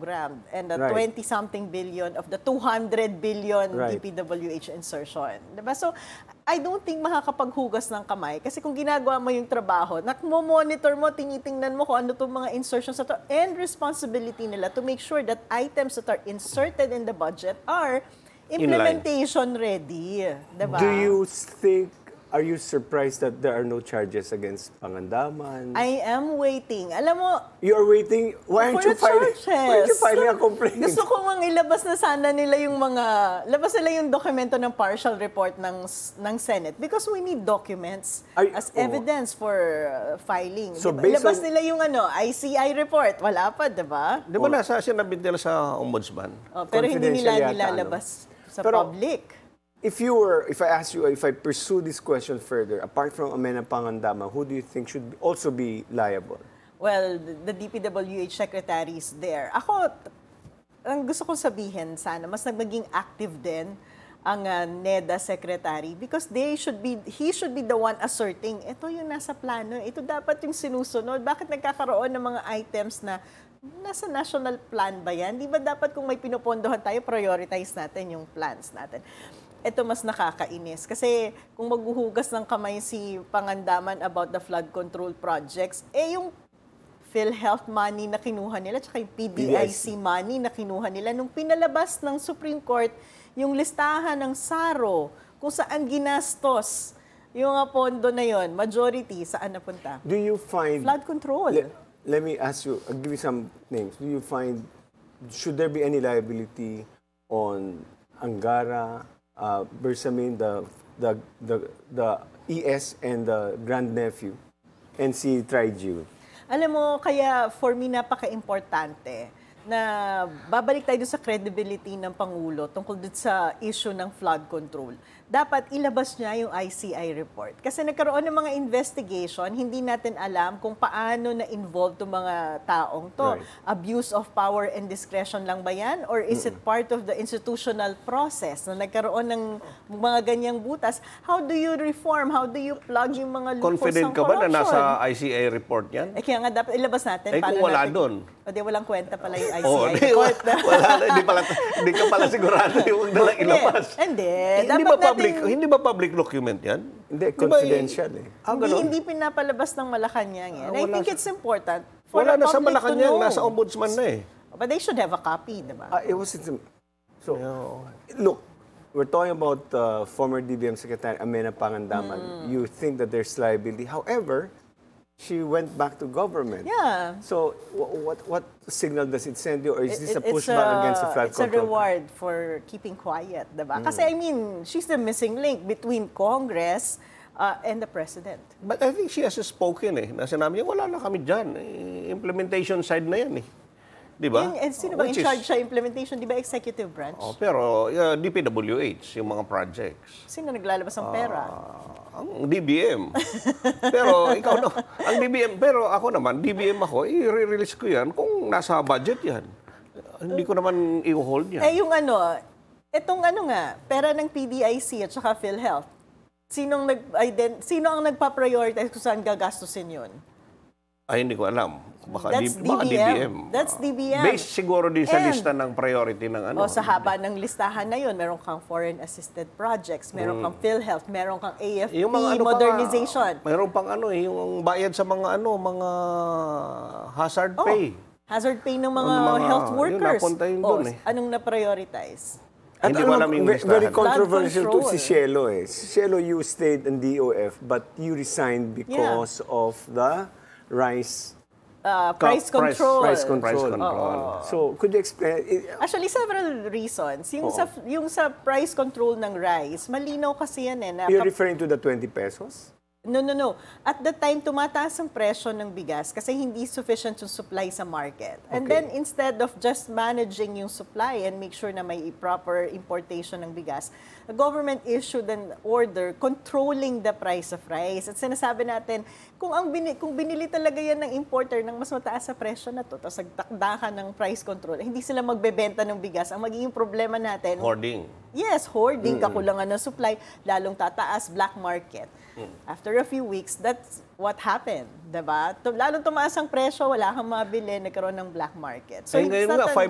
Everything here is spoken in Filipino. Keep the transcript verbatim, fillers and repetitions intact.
programmed and the Right. twenty-something billion of the two hundred billion Right. D P W H insertion. Diba? So, I don't think makakapaghugas ng kamay kasi kung ginagawa mo yung trabaho, nakmo-monitor mo, tinitingnan mo kung ano itong mga insertions na to, and responsibility nila to make sure that items that are inserted in the budget are implementation ready. Diba? Do you think, are you surprised that there are no charges against Pangandaman? I am waiting. Alam mo, You are waiting? Why aren't for you the filing? charges. Why aren't you filing a complaint? Gusto ko mang ilabas na sana nila yung mga, labas nila yung dokumento ng partial report ng ng Senate because we need documents Ay, as oo. evidence for uh, filing. So, Diba? based Ilabas on- nila yung ano, I C I report. Wala pa, diba? Di ba nasa sinabi nila sa ombudsman? Oh, pero hindi nila Confidential yata, nilalabas sa Pero- public. If you were, if I ask you, if I pursue this question further, apart from Amena Pangandaman, who do you think should be- also be liable? Well, the the D P W H secretary is there. Ako, t- ang gusto kong sabihin sana, mas nagmaging active din ang uh, NEDA secretary because they should be, he should be the one asserting, ito yung nasa plano, ito dapat yung sinusunod. Bakit nagkakaroon ng mga items na nasa national plan ba yan? Di ba dapat kung may pinupondohan tayo, prioritize natin yung plans natin? Ito mas nakakainis. Kasi kung maghuhugas ng kamay si Pangandaman about the flood control projects, eh yung PhilHealth money na kinuha nila, tsaka yung P D I C money na kinuha nila, nung pinalabas ng Supreme Court yung listahan ng S A R O, kung saan ginastos yung mga pondo na yon, majority, saan napunta? Do you find... Flood control. Le- let me ask you, I'll give you some names. Do you find, should there be any liability on Angara, uh, Bersamin, the, the, the, the E S and the grandnephew, and si Trigil? Alam mo, kaya for me napaka-importante na babalik tayo sa credibility ng Pangulo tungkol dun sa issue ng flood control. Dapat ilabas niya yung I C I report. Kasi nagkaroon ng mga investigation, hindi natin alam kung paano na-involved itong mga taong to. Right. Abuse of power and discretion lang ba yan? Or is it part of the institutional process na nagkaroon ng mga ganyang butas? How do you reform? How do you plug yung mga loopholes Confident ng ka ba na corruption? nasa I C A report yan? Eh, kaya nga dapat ilabas natin. Eh, paano kung wala natin- doon. O di, walang kwenta pala yung I C I Oh, di, report. na. wala na, hindi, pala, hindi ka pala sigurado yung huwag nalang ilabas. Hindi. Eh, hindi Dapat ba public, natin- hindi ba public document yan? Hindi, Di ba, confidential eh. Ah, hindi, ganun? hindi pinapalabas ng Malacanang yan. Ah, I wala think sa- it's important for Wala the na sa public to Malacanang, know. nasa ombudsman na eh. But they should have a copy, di ba? Uh, it was so. Look, we're talking about uh, former D B M Secretary Amena Pangandaman. You think that there's liability. However, she went back to government. Yeah. So wh- what what signal does it send you, or is this It- a it's pushback a- against the flood It's a control? reward for keeping quiet, di ba? Kasi I mean, she's the missing link between Congress uh, and the President. But I think she has spoken eh. Na sinabi niya, wala na kami dyan. Eh, implementation side na yan eh. Di ba? Yung, and sino ba in Which is- charge sa implementation? Di ba executive branch? Oh, pero uh, D P W H, yung mga projects. Sino naglalabas ng pera? Ah, ang D B M. Pero ikaw na, ang D B M, pero ako naman, D B M ako, i-release ko yan kung nasa budget yan. Hindi ko naman i-hold yan. Eh, yung ano, etong ano nga, pera ng P D I C at saka PhilHealth, sinong nag sino ang nagpa-prioritize kung saan gagastusin yun? Ay, hindi ko alam. Baka, That's D- baka D B M. D B M. That's D B M. Based siguro din sa And- lista ng priority ng ano. O sa haba ng listahan na yun, meron kang foreign assisted projects, meron kang PhilHealth, meron kang A F P Yung mga ano pa modernization. nga, mayroon pang ano eh, yung bayad sa mga ano, mga hazard Oh, pay. hazard pay ng mga, Ang mga- health yun, workers. napunta yun O, dun eh. anong na-prioritize? At Hindi alam ko alam mo, yung ve- very listahan. controversial Flood to control. si Shelo eh. Si Shelo, you stayed in D O F, but you resigned because of the rice Uh, price price- control. price control. Price control. So, could you explain? i- Actually, several reasons. Yung sa yung sa price control ng rice, malinaw kasi yan eh. Na You're kap- referring to the twenty pesos? No, no, no. At the time, tumataas ang presyo ng bigas kasi hindi sufficient yung supply sa market. And Okay. then, instead of just managing yung supply and make sure na may proper importation ng bigas, the government issued an order controlling the price of rice. At sinasabi natin, kung, ang bini, kung binili talaga yan ng importer ng mas mataas sa presyo na to, tapos nagtakda ka ng price control, hindi sila magbebenta ng bigas. Ang magiging problema natin, Hoarding. yes, hoarding, kakulangan ng supply, lalong tataas, black market. After a few weeks, that's what happened, diba? Tum- Lalong tumaas ang presyo, wala kang mabili, nagkaroon ng black market. So, it's ngayon not nga, an- five